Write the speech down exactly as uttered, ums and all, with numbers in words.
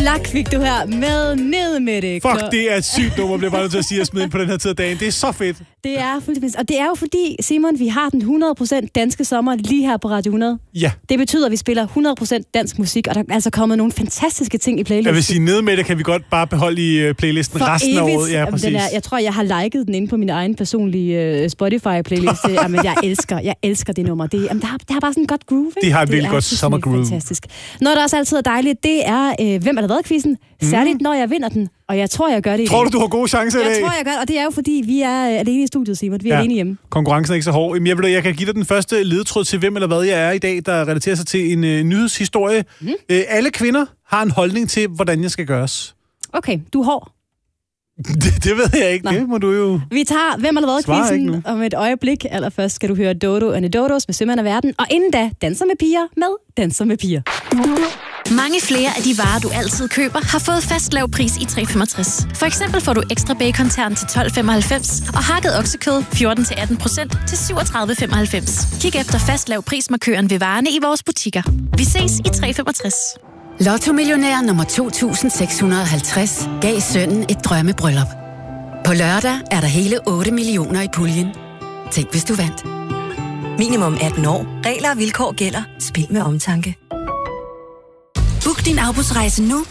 Black fik du her med Ned med det. Fuck, det er et sygt nummer, bliver bare nødt til at sige at smide ind på den her tid af dagen. Det er så fedt. Det er fuldstændig. Og det er jo fordi, Simon, vi har den hundrede procent danske sommer lige her på Radio hundrede. Ja. Det betyder, at vi spiller hundrede procent dansk musik, og der er altså kommet nogle fantastiske ting i playlisten. Jeg vil sige, ned med det kan vi godt bare beholde i uh, playlisten For resten evigt. af året. Ja, præcis. Den er, jeg tror, jeg har liket den inde på min egen personlige uh, Spotify-playliste. Jamen, jeg elsker, jeg elsker det nummer. Det, jamen, der, har, der har bare sådan en godt groove, ikke? Det har et det virkelig godt summer groove. Fantastisk. Noget, der også altid er dejligt, det er, øh, hvem er der hvad-quizzen? Særligt, når jeg vinder den. Og jeg tror, jeg gør det i Tror dag. du, du har gode chancer i dag? Jeg tror, jeg gør det, og det er jo fordi, vi er øh, alene i studiet, Simon. Vi er ja. alene hjemme. Konkurrencen er ikke så hård. Jamen, jeg, vil, jeg kan give dig den første ledetråd til, hvem eller hvad jeg er i dag, der relaterer sig til en øh, nyhedshistorie. Mm. Øh, alle kvinder har en holdning til, hvordan jeg skal gøres. Okay, du er hård. Det, det ved jeg ikke. Nå. Det må du jo... Vi tager hvem eller hvad-quizzen om et øjeblik. Allerførst skal du høre Dodo and the Dodos med Sømand af Verden. Og inden da, Danser med piger med Danser med piger. Mange flere af de varer, du altid køber, har fået fast lav pris i tre femogtres. For eksempel får du ekstra bacon-tern til tolv femoghalvfems og hakket oksekød fjorten til atten procent til syvogtredive femoghalvfems. Kig efter fast lav prismarkøren ved varerne i vores butikker. Vi ses i tre femogtres. Lotto-millionær nummer to tusind seks hundrede og halvtreds gav sønnen et drømmebryllup. På lørdag er der hele otte millioner i puljen. Tænk, hvis du vandt. Minimum atten år. Regler og vilkår gælder. Spil med omtanke. Book din afbudsrejse nu